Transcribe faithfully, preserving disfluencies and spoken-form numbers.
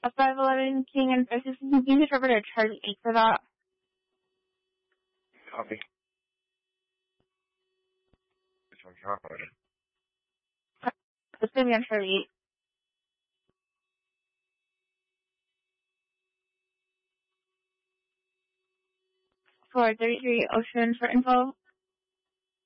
five eleven King and five sixteen, can you interpret Charlie eight for that? Copy. Which one's Charlie? It's going to be on Charlie eight. For thirty-three Ocean for info.